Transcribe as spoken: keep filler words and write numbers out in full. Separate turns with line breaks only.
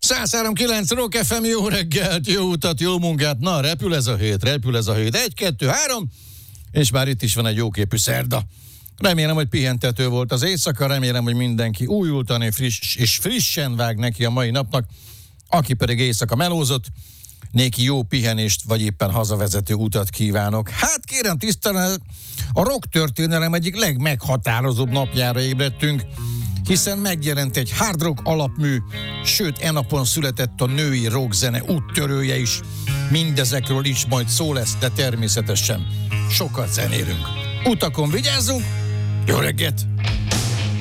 száz három kilenc Rock ef em, jó reggelt, jó utat, jó munkát. Na, repül ez a hét, repül ez a hét. Egy, kettő, három, és már itt is van egy jóképű szerda. Remélem, hogy pihentető volt az éjszaka, remélem, hogy mindenki újultan és, friss, és frissen vág neki a mai napnak, aki pedig éjszaka melózott, néki jó pihenést, vagy éppen hazavezető utat kívánok. Hát kérem tisztelen, a rock történelem egyik legmeghatározóbb napjára ébredtünk, hiszen megjelent egy hard rock alapmű, sőt, e napon született a női rockzene úttörője is. Mindezekről is majd szó lesz, de természetesen sokat zenélünk. Utakon vigyázzunk, jó reggelt!